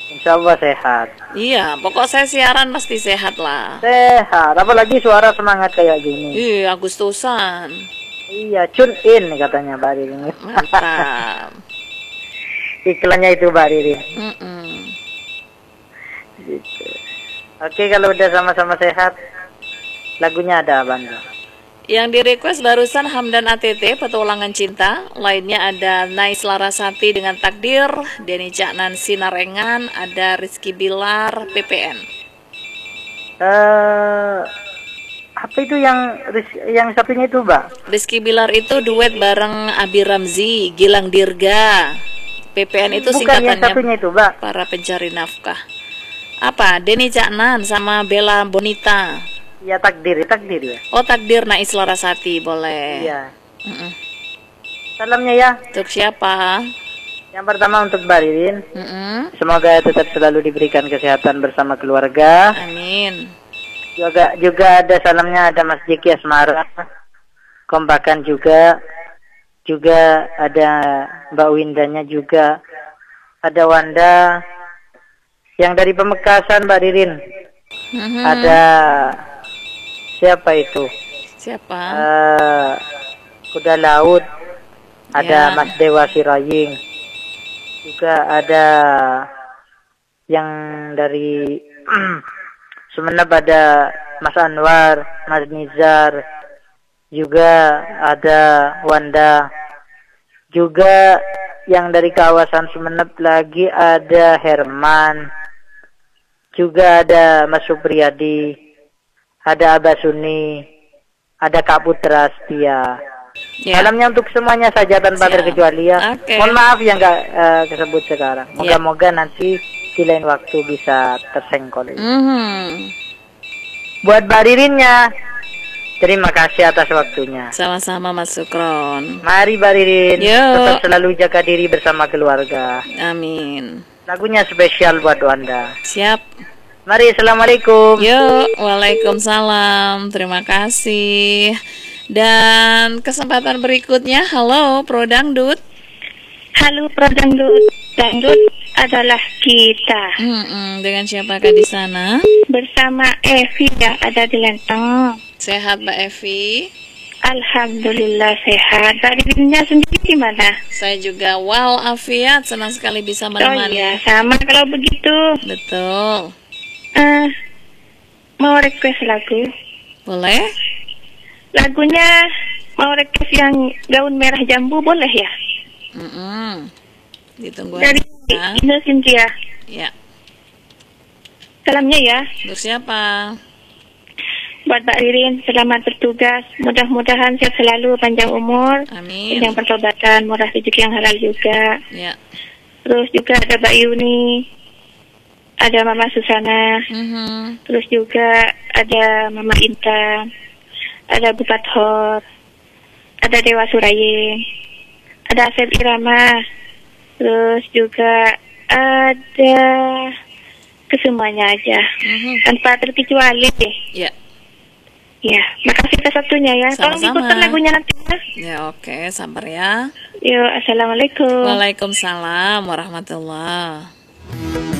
Insya Allah sehat. Iya, pokok saya siaran pasti sehat lah. Sehat, apalagi suara semangat kayak gini. Iya, Agustusan. Iya, tune in katanya Mbak Ririn. Mantap. Iklannya itu Mbak Ririn. Gitu. Oke, kalau udah sama-sama sehat, lagunya ada Bang. Yang di request barusan Hamdan ATT, Petualangan Cinta. Lainnya ada Nais Larasati dengan Takdir, Denny Caknan Sinarengan, ada Rizky Bilar, PPN. Apa itu yang satunya itu, Mbak? Rizky Bilar itu duet bareng Abi Ramzi, Gilang Dirga. PPN itu Bukan yang singkatannya satunya itu, Mbak. para pencari nafkah. Apa? Denny Caknan sama Bella Bonita. Ya takdir ya. Oh, Takdir Nais Larasati, boleh. Iya. Salamnya ya. Untuk siapa? Yang pertama untuk Mbak Ririn. Semoga tetap selalu diberikan kesehatan bersama keluarga. Amin. Juga ada salamnya, ada Mas Jeki Asmara. Kompakan juga. Juga ada Mbak Windanya juga. Ada Wanda. Yang dari Pemekasan Mbak Ririn. Ada siapa itu? Siapa? Kuda Laut. Ada Ya. Mas Dewa Siraying. Juga ada yang dari Sumeneb, ada Mas Anwar, Mas Nizar. Juga ada Wanda. Juga yang dari kawasan Sumeneb lagi ada Herman. Juga ada Mas Supriyadi. Ada Abah Suni. Ada Kak Putra Setia. Ya. Salamnya untuk semuanya saja tanpa terkecuali ya. Oke. Mohon maaf yang nggak kesebut sekarang. Moga-moga nanti di lain waktu bisa tersengkol. Buat Mbak Ririnnya, terima kasih atas waktunya. Sama-sama Mas Sukron. Mari Mbak Ririn, Yuk. tetap selalu jaga diri bersama keluarga. Amin. Lagunya spesial buat Wanda. Siap. Mari, Assalamualaikum. Yuk, Waalaikumsalam. Terima kasih. Dan kesempatan berikutnya, halo Pro Dangdut. Halo Pro Dangdut. Dangdut adalah kita. Dengan siapakah di sana? Bersama Evi yang ada di Lenteng. Sehat Mbak Evi? Alhamdulillah sehat. Dirinya sendiri gimana? Saya juga walafiat, senang sekali bisa menemani. Oh iya, sama kalau begitu. Betul. Mau request lagu? Boleh? Lagunya mau request yang Gaun Merah Jambu, boleh ya? Ditunggu dari aja. Ina Cynthia. Ya. Salamnya ya. Untuk siapa? Buat Mbak Ririn, selamat bertugas. Mudah-mudahan sehat selalu, panjang umur. Amin. Yang pertobatan, murah rezeki yang halal juga. Ya. Terus juga ada Mbak Yuni, ada Mama Susana, terus juga ada Mama Intan, ada Bu Pathor, ada Dewa Suraying, ada Asep Irama, terus juga ada kesemuanya aja, tanpa terkecuali. Ya. Ya, makasih atas waktunya ya. Tolong Sama-sama. diputar lagunya nanti ya. Ya, oke, sabar ya. Yuk, assalamualaikum. Waalaikumsalam warahmatullahi